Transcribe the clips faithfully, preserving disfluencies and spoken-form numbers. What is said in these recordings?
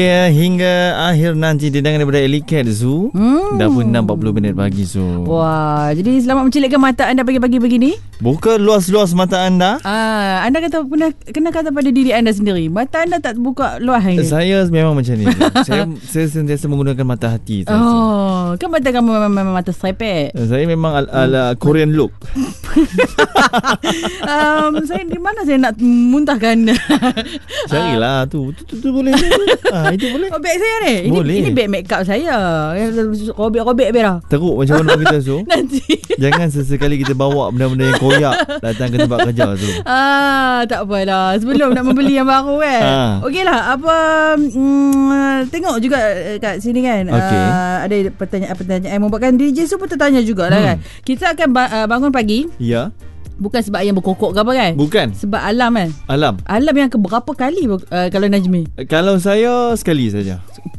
Ya, hingga akhir nanti didengar daripada Ellie-Cat Zoo. hmm. Dah pun enam empat puluh minit pagi Zoo. Wah, jadi selamat mencelikkan mata anda pagi-pagi begini. Buka luas-luas mata anda. Ah, anda kata pernah kena kata pada diri anda sendiri, mata anda tak buka luas hari ni. Saya memang macam ni. saya saya sentiasa menggunakan mata hati. Saya oh, kan mata kamu memang, memang mata striped. Saya memang ala, ala Korean look. um, saya di mana saya nak muntahkan? Carilah tu. Tu, tu, tu boleh. Ah, itu boleh. Oh, beg saya ni. Ini, boleh. ini beg make up saya. Robek-robek beg. Teruk macam mana kita so. Nanti. Jangan sesekali kita bawa benda-benda yang koyak datang ke tempat kerja tu. Ah, tak apalah. Sebelum nak membeli yang baru kan. Ah. Okeylah, apa mm, tengok juga kat sini kan. Okay. Uh, ada pertanyaan-pertanyaan yang membuatkan D J Su pun tertanya jugalah hmm. kan. Kita akan ba- uh, bangun pagi. Ya. Bukan sebab yang berkokok ke apa kan? Bukan. Sebab alam kan? Alam. Alam yang keberapa kali uh, kalau Najmi? Kalau saya sekali saja.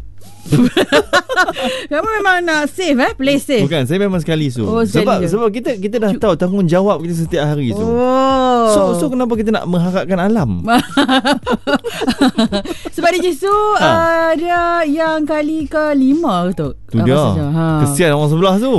Kamu memang nak save eh? Play safe. Bukan, saya memang sekali so. Oh, sebab sebab kita kita dah tahu tanggungjawab kita setiap hari so. Oh. So so kenapa kita nak mengharapkan alam? Sebab D J Su ha. uh, dia yang kali ke lima tu. Tu dia. Ha. Kesian orang sebelah tu.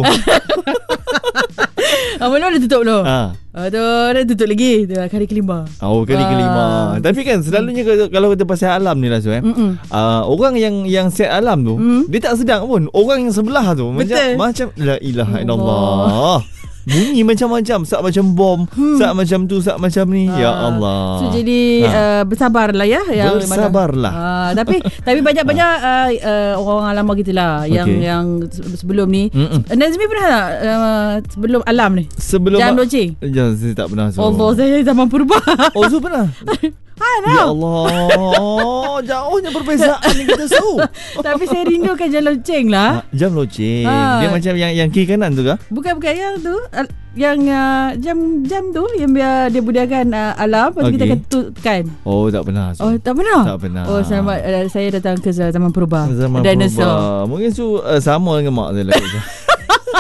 Ah, belum dah tutup tu. Ha. Ah, tu dah tutup lagi. Tu kali kelima. Oh, kali ah. kelima. Tapi kan selalunya hmm. kalau kita pasal alam ni lah so eh. Uh, orang yang yang set alam tu, hmm. dia tak sedang pun. Orang yang sebelah tu Betul. macam macam la ilaha illallah. Bunyi macam-macam, sak macam bom, hmm. sak macam tu, sak macam ni. Ha. Ya Allah. So jadi ha. uh, bersabarlah ya. Yang bersabarlah. Uh, tapi tapi banyak-banyak uh, uh, orang lama gitulah okay. yang yang sebelum ni. Nazmi pernah tak uh, sebelum alam ni? Sebelum Jam loceng? Jangan, saya tak pernah. So. Allah, saya zaman purba. Oh, so pernah? Ya Allah, jauhnya perbezaan ni kita so. Tapi saya rindukan jam loceng lah. Ha, jam loceng. Ha. Dia macam yang yang kiri kanan tu ke? Bukan bukan yang tu. Yang uh, jam-jam tu yang biar dia budakan uh, alam lepas okay. kita akan tutupkan. Oh, tak pernah. So. Oh, tak pernah. Tak pernah. Oh, selamat uh, saya datang ke zaman purba. Zaman purba. Mungkin tu uh, sama dengan mak saya lah.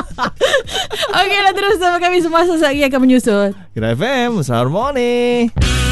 Okeylah, terus sama kami semasa lagi akan menyusul. Kira F M, Sahar Morning.